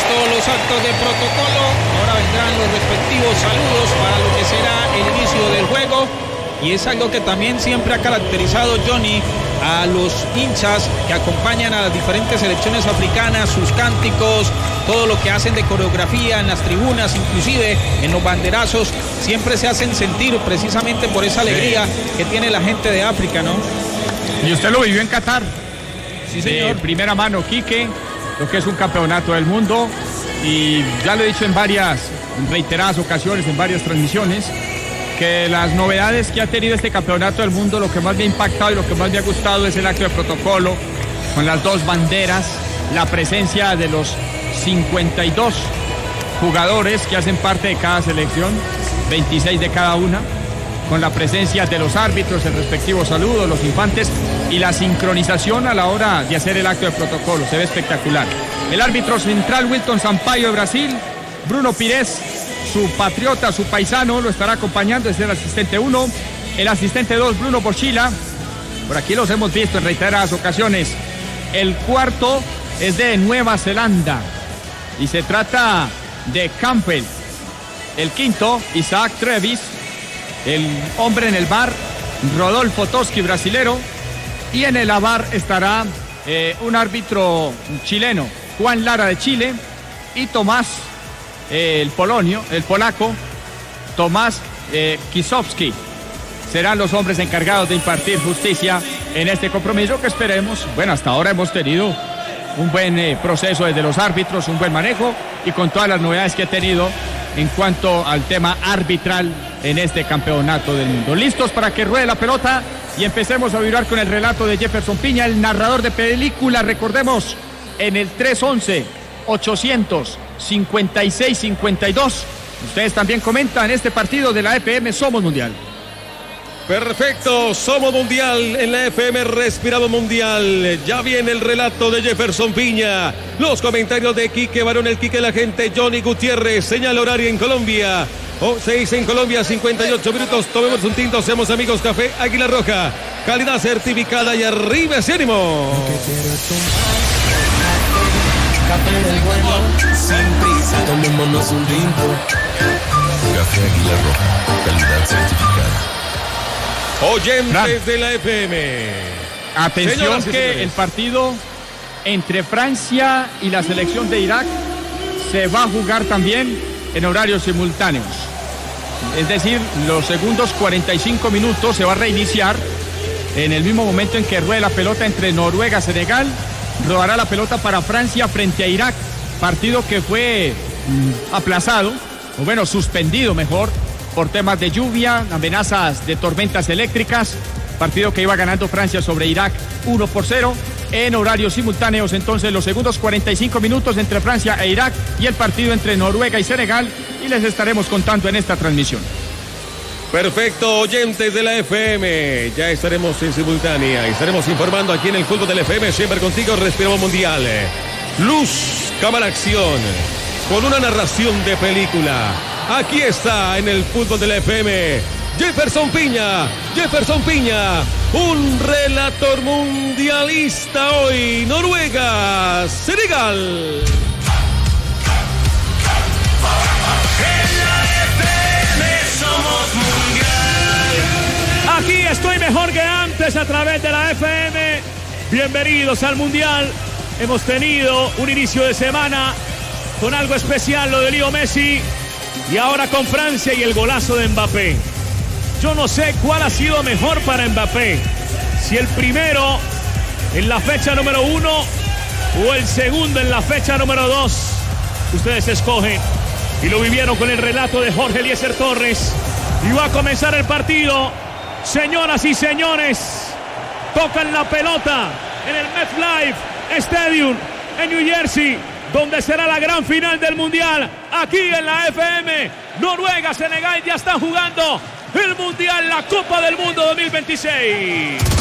listos los actos de protocolo. Ahora vendrán los respectivos saludos para lo que será el inicio del juego. Y es algo que también siempre ha caracterizado, Johnny, a los hinchas que acompañan a las diferentes selecciones africanas, sus cánticos, todo lo que hacen de coreografía en las tribunas, inclusive en los banderazos, siempre se hacen sentir precisamente por esa alegría que tiene la gente de África, ¿no? Y usted lo vivió en Qatar. Sí, señor. De primera mano, Quique, lo que es un campeonato del mundo. Y ya lo he dicho en reiteradas ocasiones, en varias transmisiones, que las novedades que ha tenido este campeonato del mundo, lo que más me ha impactado y lo que más me ha gustado es el acto de protocolo, con las dos banderas, la presencia de los 52 jugadores que hacen parte de cada selección, 26 de cada una, con la presencia de los árbitros, el respectivo saludo, los infantes y la sincronización a la hora de hacer el acto de protocolo. Se ve espectacular. El árbitro central, Wilton Sampaio de Brasil, Bruno Pires, su patriota, su paisano, lo estará acompañando, es el asistente 1, el asistente 2, Bruno Bochila. Por aquí los hemos visto en reiteradas ocasiones. El cuarto es de Nueva Zelanda y se trata de Campbell. El quinto, Isaac Trevis. El hombre en el bar, Rodolfo Toschi, brasilero. Y en el VAR estará un árbitro chileno, Juan Lara de Chile, y Tomás, el polaco, Tomás Kisowski. Serán los hombres encargados de impartir justicia en este compromiso que esperemos. Bueno, hasta ahora hemos tenido un buen proceso desde los árbitros, un buen manejo y con todas las novedades que he tenido en cuanto al tema arbitral en este campeonato del mundo. Listos para que ruede la pelota y empecemos a vibrar con el relato de Jefferson Piña, el narrador de película. Recordemos, en el 311-800-5652. Ustedes también comentan este partido de la FM Somos Mundial. Perfecto, Somos Mundial en la FM, respirado mundial. Ya viene el relato de Jefferson Piña. Los comentarios de Quique Barón, el Quique, la gente, Johnny Gutiérrez. Señal horaria en Colombia. 6 en Colombia, 58 minutos. Tomemos un tinto, seamos amigos. Café Águila Roja. Calidad certificada y arriba ese ánimo. Café del bueno, sin prisa, tomémonos un tinto. Café Águila Roja, calidad certificada. Oyentes de la FM. Atención, Señoras y que señores, el partido entre Francia y la selección de Irak se va a jugar también en horarios simultáneos. Es decir, los segundos 45 minutos se va a reiniciar en el mismo momento en que ruede la pelota entre Noruega y Senegal. Rodará la pelota para Francia frente a Irak. Partido que fue aplazado, o bueno, suspendido mejor, por temas de lluvia, amenazas de tormentas eléctricas. Partido que iba ganando Francia sobre Irak 1-0 en horarios simultáneos. Entonces los segundos 45 minutos entre Francia e Irak y el partido entre Noruega y Senegal, y les estaremos contando en esta transmisión. Perfecto, oyentes de la FM, ya estaremos en simultánea, estaremos informando aquí en el fútbol de la FM, siempre contigo, Respiramos Mundial. Luz, cámara, acción, con una narración de película. Aquí está en el fútbol de la FM, Jefferson Piña, un relator mundialista hoy, Noruega, Senegal. Aquí estoy mejor que antes a través de la FM. Bienvenidos al Mundial. Hemos tenido un inicio de semana con algo especial, lo de Leo Messi, y ahora con Francia y el golazo de Mbappé. Yo no sé cuál ha sido mejor para Mbappé, si el primero en la fecha número 1 o el segundo en la fecha número 2. Ustedes escogen, y lo vivieron con el relato de Jorge Eliezer Torres. Y va a comenzar el partido. Señoras y señores, tocan la pelota en el MetLife Stadium en New Jersey, donde será la gran final del Mundial. Aquí en la FM, Noruega, Senegal ya están jugando el Mundial, la Copa del Mundo 2026.